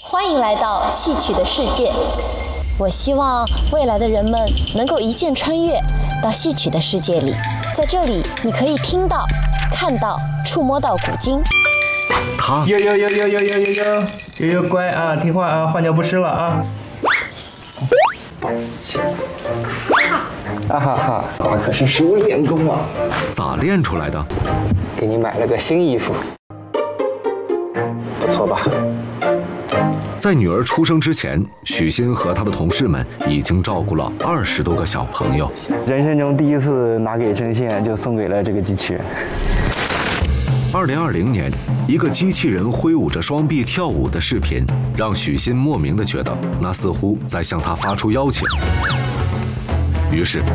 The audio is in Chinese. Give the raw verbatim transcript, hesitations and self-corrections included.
欢迎来到戏曲的世界。我希望未来的人们能够一键穿越到戏曲的世界里，在这里你可以听到、看到、触摸到古今。 他悠悠悠悠悠悠悠悠悠悠乖啊，听话啊，换尿不湿了啊。啊哈哈，爸可是熟练工啊！ 咋练出来的？ 给你买了个新衣服，不错吧？ 在女儿出生之前，许昕和他的同事们已经照顾了二十多个小朋友。 人生中第一次拿给声线，就送给了这个机器人。 二零二零年，一个机器人挥舞着双臂跳舞的视频，让许昕莫名的觉得那似乎在向他发出邀请。于是